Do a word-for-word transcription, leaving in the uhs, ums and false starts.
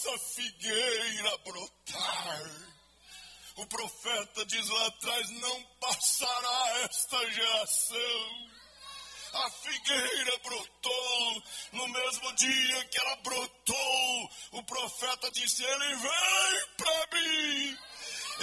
esta figueira brotar. O profeta diz lá atrás, não passará esta geração. A figueira brotou, no mesmo dia que ela brotou, o profeta disse, ele vem para mim.